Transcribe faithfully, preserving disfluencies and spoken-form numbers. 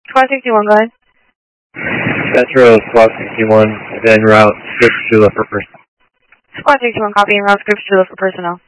Squad sixty-one, go ahead. Metro Squad sixty-one, then route Scripps Chula for personnel. Squad sixty-one, copy and route Scripps Chula for personnel.